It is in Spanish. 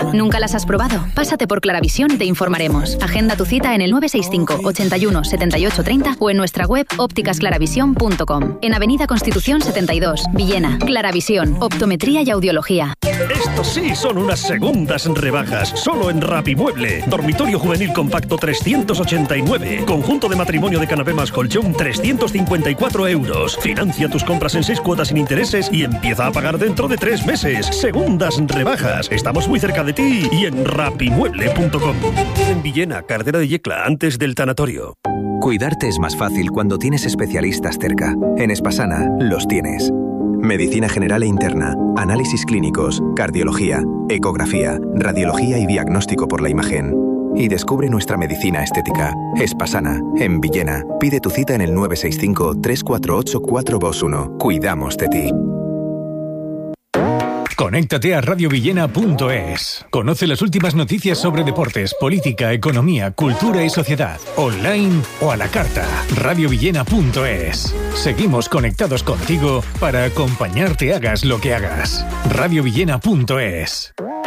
¿Nunca las has probado? Pásate por Claravisión y te informaremos. Agenda tu cita en el 965 81 78 30 o en nuestra web ópticasclaravisión.com. En Avenida Constitución 72, Villena. Claravisión, optometría y audiología. Estos sí son unas segundas rebajas, solo en Rapimueble. Dormitorio juvenil compacto 389. Conjunto de matrimonio de canapé más colchón 354 euros. Financia tus compras en 6 cuotas sin intereses y empieza a pagar dentro de 3 meses. Segundas rebajas. Estamos muy cerca de ti y en rapimueble.com. En Villena, carretera de Yecla, antes del tanatorio. Cuidarte es más fácil cuando tienes especialistas cerca. En Espasana los tienes. Medicina general e interna, análisis clínicos, cardiología, ecografía, radiología y diagnóstico por la imagen. Y descubre nuestra medicina estética. Espasana, en Villena. Pide tu cita en el 965 348 421. Cuidamos de ti. Conéctate a radiovillena.es. Conoce las últimas noticias sobre deportes, política, economía, cultura y sociedad. Online o a la carta. radiovillena.es. Seguimos conectados contigo para acompañarte hagas lo que hagas. radiovillena.es.